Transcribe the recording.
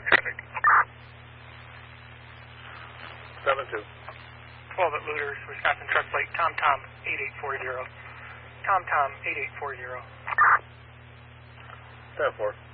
on traffic. 7-2. 12 at Looters, Wisconsin truck plate, TomTom 8840. TomTom 8840. 10-4.